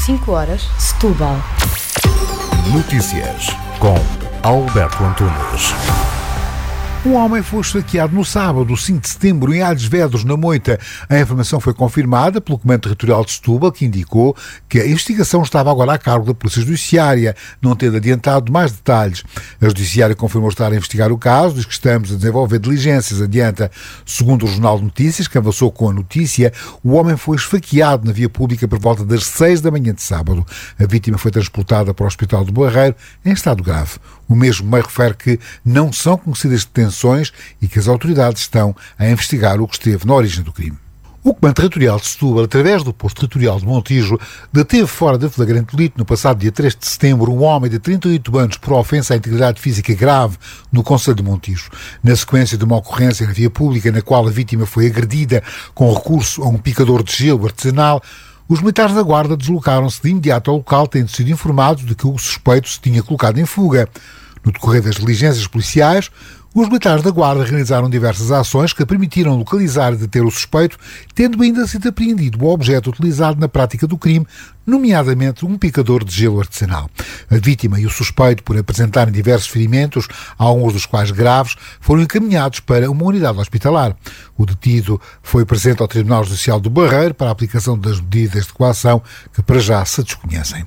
5 horas, Setúbal. Notícias com Alberto Antunes. Um homem foi esfaqueado no sábado, 5 de setembro, em Alhes Vedros, na Moita. A informação foi confirmada pelo Comando Territorial de Setúbal, que indicou que a investigação estava agora a cargo da Polícia Judiciária, não tendo adiantado mais detalhes. A Judiciária confirmou estar a investigar o caso, diz que estamos a desenvolver diligências, adianta. Segundo o Jornal de Notícias, que avançou com a notícia, o homem foi esfaqueado na via pública por volta das 6 da manhã de sábado. A vítima foi transportada para o Hospital do Barreiro em estado grave. O mesmo meio refere que não são conhecidas detenções e que as autoridades estão a investigar o que esteve na origem do crime. O Comando Territorial de Setúbal, através do Posto Territorial de Montijo, deteve fora de flagrante delito no passado dia 3 de setembro um homem de 38 anos por ofensa à integridade física grave no concelho de Montijo. Na sequência de uma ocorrência na via pública na qual a vítima foi agredida com recurso a um picador de gelo artesanal, os militares da Guarda deslocaram-se de imediato ao local, tendo sido informados de que o suspeito se tinha colocado em fuga. No decorrer das diligências policiais, os militares da Guarda realizaram diversas ações que permitiram localizar e deter o suspeito, tendo ainda sido apreendido o objeto utilizado na prática do crime, nomeadamente um picador de gelo artesanal. A vítima e o suspeito, por apresentarem diversos ferimentos, alguns dos quais graves, foram encaminhados para uma unidade hospitalar. O detido foi presente ao Tribunal Judicial do Barreiro para a aplicação das medidas de coação que para já se desconhecem.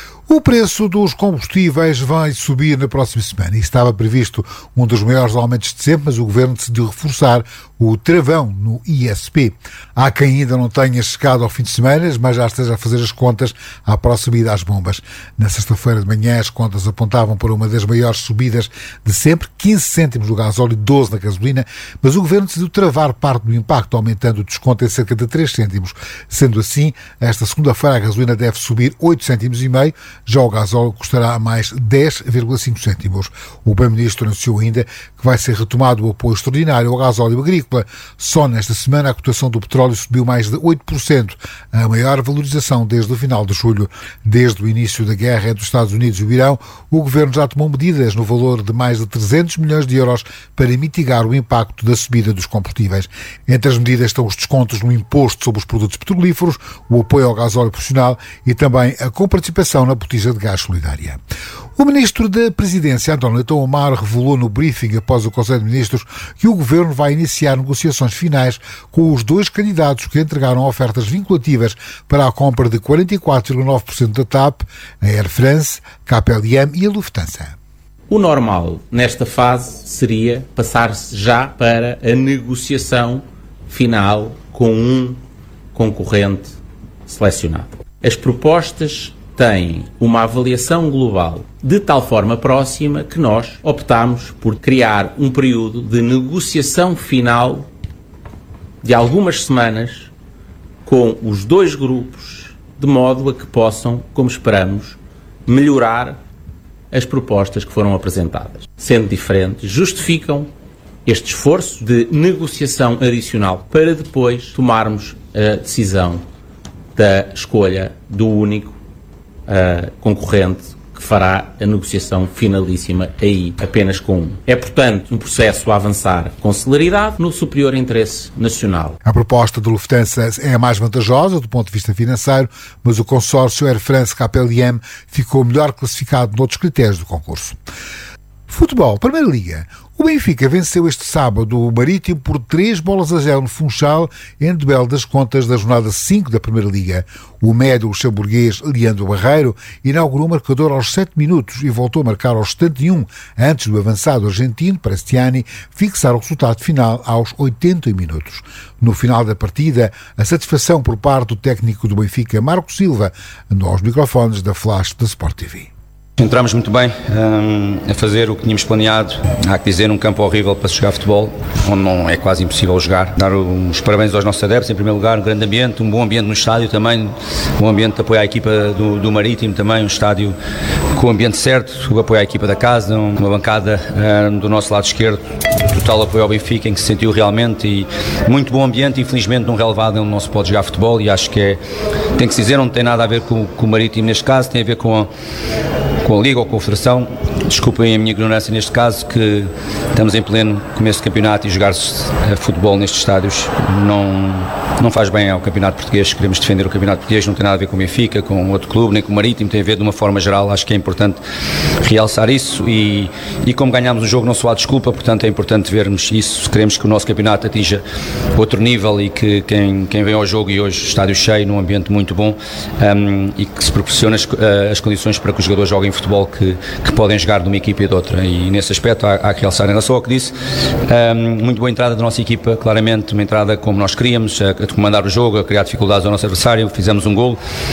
O preço dos combustíveis vai subir na próxima semana e estava previsto um dos maiores aumentos de sempre, mas o Governo decidiu reforçar o travão no ISP. Há quem ainda não tenha chegado ao fim de semana, mas já esteja a fazer as contas à próxima ida às bombas. Na sexta-feira de manhã as contas apontavam para uma das maiores subidas de sempre, 15 cêntimos no gasóleo e 12 na gasolina, mas o Governo decidiu travar parte do impacto, aumentando o desconto em cerca de 3 cêntimos. Sendo assim, esta segunda-feira a gasolina deve subir 8 cêntimos e meio, já o gasóleo custará mais 10,5 cêntimos. O Primeiro-Ministro anunciou ainda que vai ser retomado o apoio extraordinário ao gasóleo agrícola. Só nesta semana a cotação do petróleo subiu mais de 8%, a maior valorização desde o final de julho. Desde o início da guerra entre os Estados Unidos e o Irão, o Governo já tomou medidas no valor de mais de 300 milhões de euros para mitigar o impacto da subida dos combustíveis. Entre as medidas estão os descontos no imposto sobre os produtos petrolíferos, o apoio ao gasóleo profissional e também a comparticipação na botija de gás solidária. O Ministro da Presidência, António Leitão Amar, revelou no briefing após o Conselho de Ministros que o Governo vai iniciar negociações finais com os dois candidatos que entregaram ofertas vinculativas para a compra de 44,9% da TAP, a Air France, KLM e a Lufthansa. O normal nesta fase seria passar-se já para a negociação final com um concorrente selecionado. As propostas têm uma avaliação global de tal forma próxima que nós optámos por criar um período de negociação final de algumas semanas com os dois grupos, de modo a que possam, como esperamos, melhorar as propostas que foram apresentadas. Sendo diferentes, justificam este esforço de negociação adicional para depois tomarmos a decisão da escolha do único concorrente que fará a negociação finalíssima aí apenas com um. É, portanto, um processo a avançar com celeridade no superior interesse nacional. A proposta do Lufthansa é a mais vantajosa do ponto de vista financeiro, mas o consórcio Air France KLM ficou melhor classificado noutros critérios do concurso. Futebol, Primeira Liga. O Benfica venceu este sábado o Marítimo por 3-0 no Funchal, em duelo das contas da jornada 5 da Primeira Liga. O médio luxemburguês Leandro Barreiro inaugurou o marcador aos 7 minutos e voltou a marcar aos 71, antes do avançado argentino, Prestiani, fixar o resultado final aos 80 minutos. No final da partida, a satisfação por parte do técnico do Benfica, Marco Silva, andou aos microfones da Flash da Sport TV. Entramos muito bem a fazer o que tínhamos planeado. Há que dizer, um campo horrível para se jogar futebol, onde não é quase impossível jogar. Dar os parabéns aos nossos adeptos, em primeiro lugar, um grande ambiente, um bom ambiente no estádio também, um ambiente de apoio à equipa do Marítimo também, um estádio com o ambiente certo, o apoio à equipa da casa, uma bancada do nosso lado esquerdo, total apoio ao Benfica, em que se sentiu realmente, e muito bom ambiente. Infelizmente num relevado onde não se pode jogar futebol, e acho que tem que se dizer, não tem nada a ver com o Marítimo neste caso, tem a ver com a Liga ou com a Federação. desculpem a minha ignorância neste caso, que estamos em pleno começo de campeonato e jogar-se futebol nestes estádios não faz bem ao campeonato português. Queremos defender o campeonato português, não tem nada a ver com o Benfica, com outro clube, nem com o Marítimo, tem a ver de uma forma geral. Acho que é importante realçar isso e como ganhámos o jogo não só há desculpa, portanto é importante vermos isso. Se queremos que o nosso campeonato atinja outro nível e que quem vem ao jogo, e hoje estádio cheio, num ambiente muito bom, e que se proporciona as condições para que os jogadores joguem futebol que podem jogar de uma equipa e de outra, e nesse aspecto há que realçar. Em relação ao que disse, muito boa entrada da nossa equipa, claramente uma entrada como nós queríamos, a comandar o jogo, a criar dificuldades ao nosso adversário, fizemos um golo,